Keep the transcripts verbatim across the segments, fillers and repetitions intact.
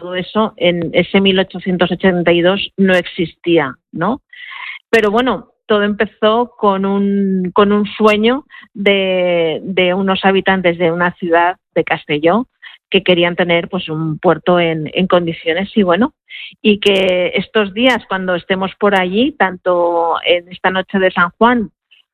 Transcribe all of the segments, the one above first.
todo eso en ese mil ochocientos ochenta y dos no existía, ¿no? Pero bueno, todo empezó con un, con un sueño de, de unos habitantes de una ciudad de Castelló que querían tener pues un puerto en, en condiciones y bueno, y que estos días cuando estemos por allí, tanto en esta noche de San Juan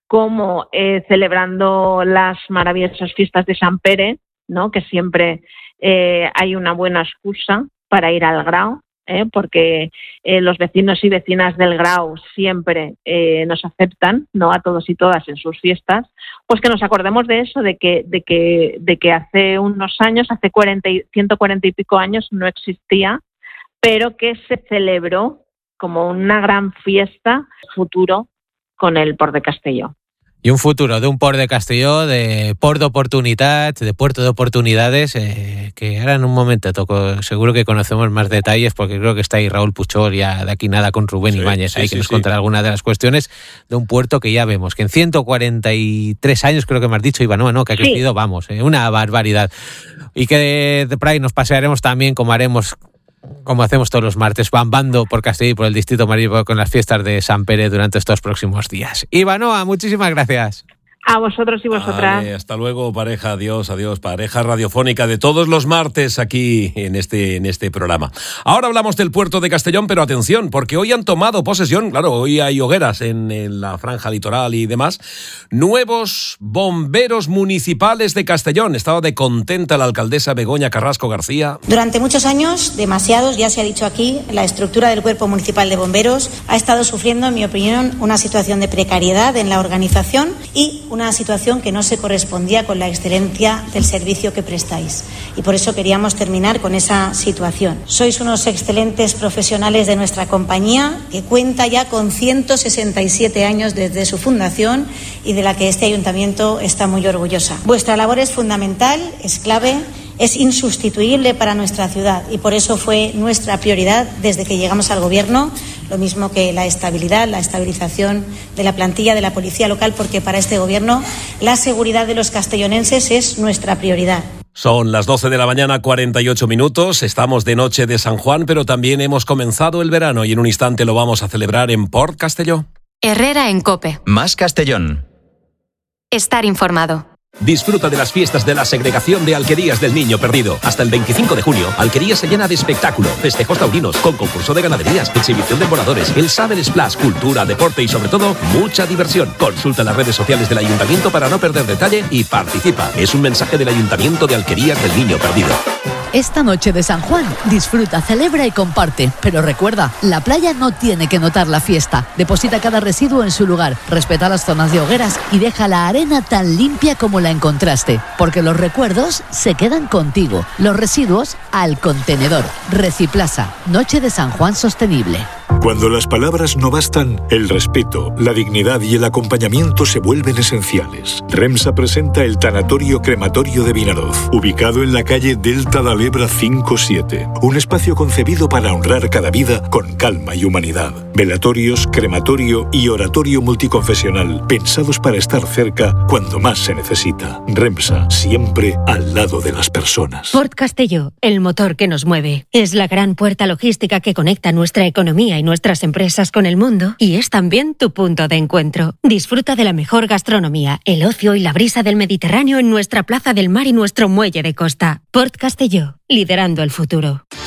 como eh, celebrando las maravillosas fiestas de San Pere, ¿no? Que siempre eh, hay una buena excusa para ir al Grao, ¿eh? porque eh, los vecinos y vecinas del Grao siempre eh, nos aceptan, ¿no? A todos y todas en sus fiestas, pues que nos acordemos de eso, de que, de que, de que hace unos años, hace cuarenta y, ciento cuarenta y pico años no existía, pero que se celebró como una gran fiesta futuro con el Port de Castelló. Y un futuro de un Port de Castelló, de Port d'Oportunitats, de Puerto de Oportunidades, eh, que ahora en un momento toco, seguro que conocemos más detalles, porque creo que está ahí Raúl Puchol, ya de aquí nada, con Rubén sí, Ibáñez, sí, ahí sí, que nos sí. contará algunas de las cuestiones de un puerto que ya vemos, que en ciento cuarenta y tres años, creo que me has dicho, Ivanoa, ¿no? Que ha crecido, sí. vamos, eh, una barbaridad. Y que de, de por ahí nos pasearemos también, como haremos... como hacemos todos los martes, bambando por Castelló y por el Distrito Marítimo con las fiestas de San Pere durante estos próximos días. Ivanoa, muchísimas gracias. A vosotros y vosotras. Vale, hasta luego, pareja. Adiós, adiós. Pareja radiofónica de todos los martes aquí en este, en este programa. Ahora hablamos del puerto de Castellón, pero atención, porque hoy han tomado posesión, claro, hoy hay hogueras en, en la franja litoral y demás, nuevos bomberos municipales de Castellón. Estaba de contenta la alcaldesa Begoña Carrasco García. Durante muchos años, demasiados, ya se ha dicho aquí, la estructura del Cuerpo Municipal de Bomberos ha estado sufriendo, en mi opinión, una situación de precariedad en la organización y una situación que no se correspondía con la excelencia del servicio que prestáis. Y por eso queríamos terminar con esa situación. Sois unos excelentes profesionales de nuestra compañía, que cuenta ya con ciento sesenta y siete años desde su fundación y de la que este ayuntamiento está muy orgullosa. Vuestra labor es fundamental, es clave, es insustituible para nuestra ciudad y por eso fue nuestra prioridad desde que llegamos al gobierno, lo mismo que la estabilidad, la estabilización de la plantilla de la policía local, porque para este gobierno la seguridad de los castellonenses es nuestra prioridad. Son las doce de la mañana, cuarenta y ocho minutos, estamos de noche de San Juan, pero también hemos comenzado el verano y en un instante lo vamos a celebrar en Port Castelló. Herrera en COPE. Más Castellón. Estar informado. Disfruta de las fiestas de la segregación de Alquerías del Niño Perdido. Hasta el veinticinco de junio, Alquerías se llena de espectáculo, festejos taurinos, con concurso de ganaderías, exhibición de voladores, el Saber Splash, cultura, deporte y sobre todo, mucha diversión. Consulta las redes sociales del Ayuntamiento para no perder detalle y participa. Es un mensaje del Ayuntamiento de Alquerías del Niño Perdido. Esta noche de San Juan, disfruta, celebra y comparte. Pero recuerda, la playa no tiene que notar la fiesta. Deposita cada residuo en su lugar, respeta las zonas de hogueras y deja la arena tan limpia como la encontraste. Porque los recuerdos se quedan contigo. Los residuos al contenedor. Reciplasa, Noche de San Juan Sostenible. Cuando las palabras no bastan, el respeto, la dignidad y el acompañamiento se vuelven esenciales. REMSA presenta el Tanatorio Crematorio de Vinaroz, ubicado en la calle Delta de Alebra cinco siete. Un espacio concebido para honrar cada vida con calma y humanidad. Velatorios, crematorio y oratorio multiconfesional, pensados para estar cerca cuando más se necesita. REMSA, siempre al lado de las personas. Port Castelló, el motor que nos mueve. Es la gran puerta logística que conecta nuestra economía y nuestras empresas con el mundo, y es también tu punto de encuentro. Disfruta de la mejor gastronomía, el ocio y la brisa del Mediterráneo en nuestra plaza del mar y nuestro muelle de costa. Port Castelló, liderando el futuro.